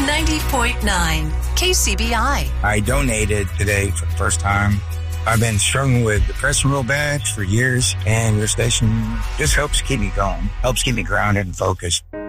90.9 KCBI. I donated today for the first time. I've been struggling with depression real bad for years, and your station just helps keep me going, helps keep me grounded and focused.